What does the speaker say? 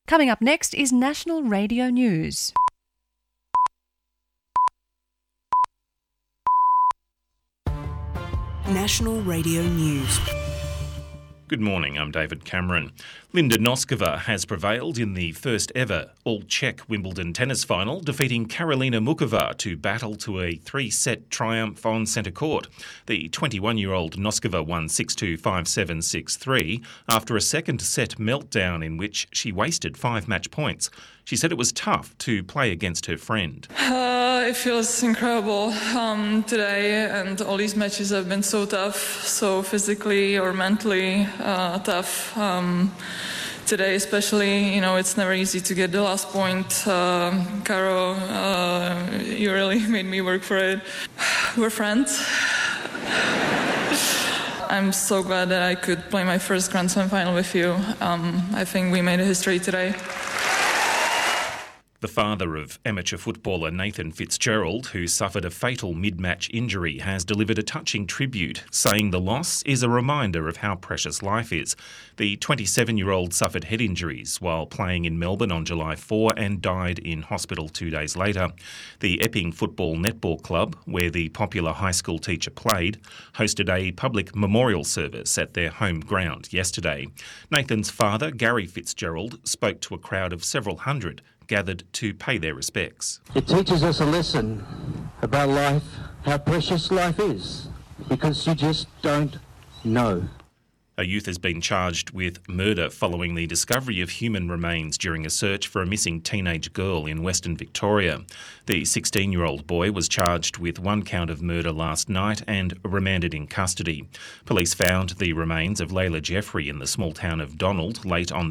Coming up next is National Radio News. National Radio News. Good morning, I'm David Cameron. Linda Noskova has prevailed in the first ever all-Czech Wimbledon tennis final, defeating Karolina Muchova to battle to a three-set triumph on centre court. The 21-year-old Noskova won 6-2, 5-7, 6-3 after a second set meltdown in which she wasted 5 match points. She said it was tough to play against her friend. It feels incredible today, and all these matches have been so tough, so physically or mentally tough. Today especially, it's never easy to get the last point. Caro, you really made me work for it. We're friends. I'm so glad that I could play my first Grand Slam final with you. I think we made a history today. The father of amateur footballer Nathan Fitzgerald, who suffered a fatal mid-match injury, has delivered a touching tribute, saying the loss is a reminder of how precious life is. The 27-year-old suffered head injuries while playing in Melbourne on July 4 and died in hospital 2 days later. The Epping Football Netball Club, where the popular high school teacher played, hosted a public memorial service at their home ground yesterday. Nathan's father, Gary Fitzgerald, spoke to a crowd of several hundred gathered to pay their respects. It teaches us a lesson about life, how precious life is, because you just don't know. A youth has been charged with murder following the discovery of human remains during a search for a missing teenage girl in Western Victoria. The 16-year-old boy was charged with 1 count of murder last night and remanded in custody. Police found the remains of Layla Jeffrey in the small town of Donald late on